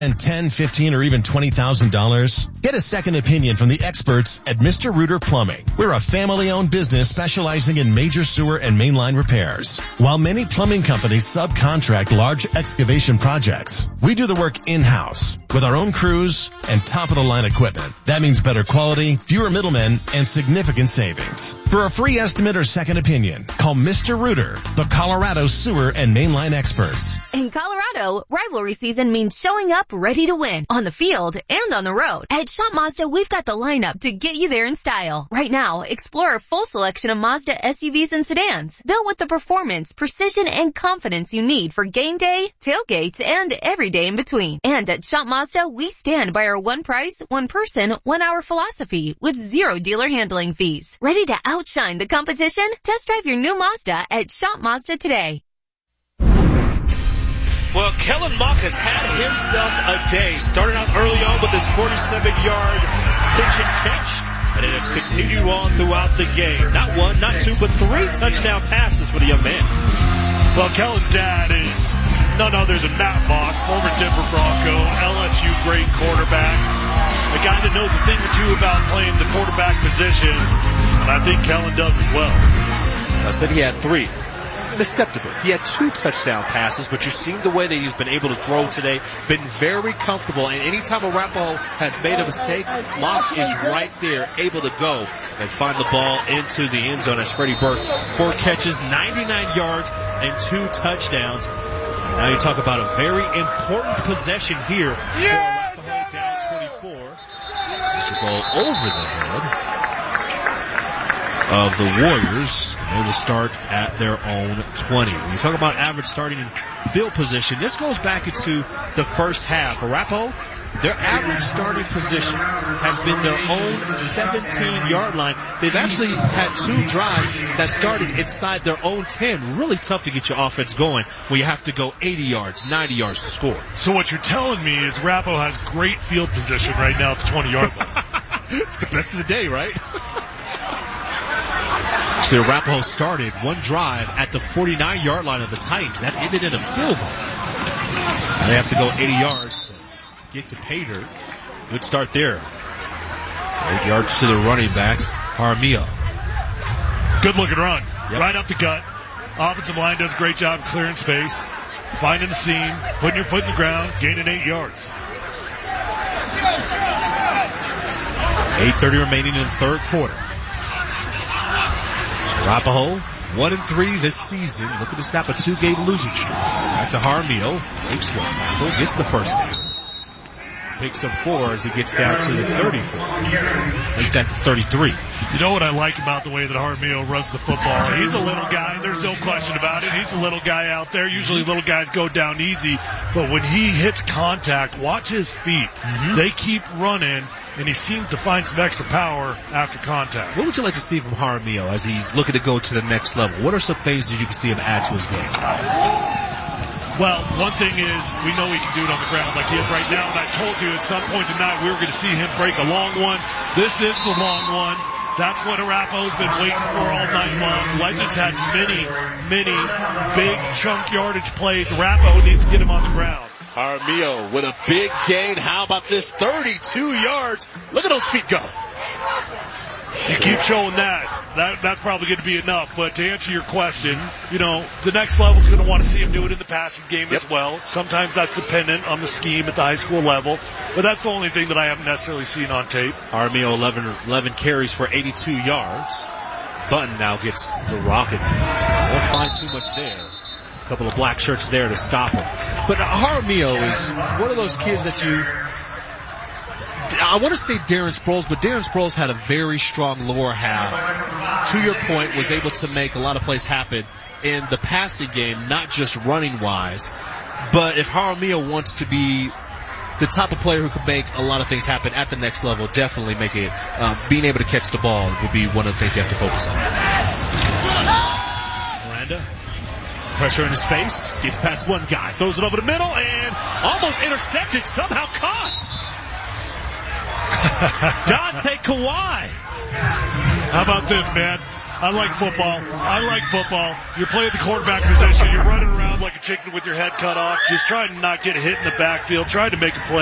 And $10, $15, or even $20,000? Get a second opinion from the experts at Mr. Rooter Plumbing. We're a family-owned business specializing in major sewer and mainline repairs. While many plumbing companies subcontract large excavation projects, we do the work in-house with our own crews and top-of-the-line equipment. That means better quality, fewer middlemen, and significant savings. For a free estimate or second opinion, call Mr. Rooter, the Colorado sewer and mainline experts. In Colorado, rivalry season means showing up ready to win on the field and on the road. At Shop Mazda, we've got the lineup to get you there in style. Right now, explore a full selection of Mazda SUVs and sedans built with the performance, precision, and confidence you need for game day, tailgates, and every day in between. And at Shop Mazda, we stand by our one price, one person, 1 hour philosophy with zero dealer handling fees. Ready to outshine the competition? Test drive your new Mazda at Shop Mazda today. Well, Kellen Mock has had himself a day. Started out early on with his 47-yard pitch and catch, and it has continued on throughout the game. Not one, not two, but 3 touchdown passes for the young man. Well, Kellen's dad is none other than Matt Mock, former Denver Bronco, LSU great quarterback, a guy that knows a thing or two about playing the quarterback position, and I think Kellen does as well. I said he had 3. Stepped a bit. He had 2 touchdown passes, but you've seen the way that he's been able to throw today. Been very comfortable, and anytime Arapahoe has made a mistake, Mock is right there, able to go and find the ball into the end zone as Freddie Burke. 4 catches, 99 yards, and 2 touchdowns. And now you talk about a very important possession here for Arapahoe down 24. This will go over the head of the Warriors. They will start at their own 20. When you talk about average starting field position, this goes back into the first half. Arapahoe, their average starting position has been their own 17-yard line. They've actually had 2 drives that started inside their own 10. Really tough to get your offense going when you have to go 80 yards, 90 yards to score. So what you're telling me is Arapahoe has great field position right now at the 20-yard line. It's the best of the day, right? So Arapahoe started 1 drive at the 49-yard line of the Titans. That ended in a field goal. They have to go 80 yards to get to Pater. Good start there. 8 yards to the running back, Jaramillo. Good looking run. Yep. Right up the gut. Offensive line does a great job clearing space, finding the seam, putting your foot in the ground, gaining 8 yards. 8:30 remaining in the third quarter. Arapahoe, 1-3 this season, looking to snap a 2-game losing streak. Back to Jaramillo, makes 1 tackle, gets the first down. Picks up 4 as he gets down to the 34. He's down to 33. You know what I like about the way that Jaramillo runs the football? He's a little guy, there's no question about it. He's a little guy out there. Usually little guys go down easy, but when he hits contact, watch his feet. Mm-hmm. They keep running, and he seems to find some extra power after contact. What would you like to see from Jaramillo as he's looking to go to the next level? What are some things that you can see him add to his game? Well, one thing is we know he can do it on the ground like he is right now, and I told you at some point tonight we were going to see him break a long one. This is the long one. That's what Arapahoe's been waiting for all night long. Legends had many big chunk yardage plays. Arapahoe needs to get him on the ground. Jaramillo with a big gain. How about this? 32 yards. Look at those feet go. You keep showing that. That's probably going to be enough. But to answer your question, you know, the next level is going to want to see him do it in the passing game as well. Sometimes that's dependent on the scheme at the high school level. But that's the only thing that I haven't necessarily seen on tape. Jaramillo 11 carries for 82 yards. Button now gets the rocket. Won't find too much there. A couple of black shirts there to stop him. But Jaramillo is one of those kids that I want to say Darren Sproles, but Darren Sproles had a very strong lower half. To your point, was able to make a lot of plays happen in the passing game, not just running-wise. But if Jaramillo wants to be the type of player who can make a lot of things happen at the next level, definitely make it, being able to catch the ball would be one of the things he has to focus on. Miranda, pressure in his face, gets past one guy, throws it over the middle, and almost intercepted, somehow caught. Dante Kawhi. How about this, man? I like football. You're playing the quarterback position. You're running around like a chicken with your head cut off. Just trying to not get hit in the backfield. Trying to make a play.